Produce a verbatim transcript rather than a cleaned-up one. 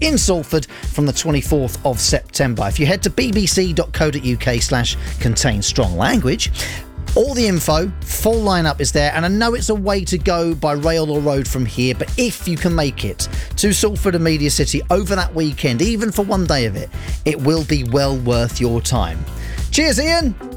in Salford from the twenty-fourth of September. If you head to bbc.co.uk slash contain strong language, all the info, full lineup is there, and I know it's a way to go by rail or road from here, but if you can make it to Salford and Media City over that weekend, even for one day of it, it will be well worth your time. Cheers, Ian!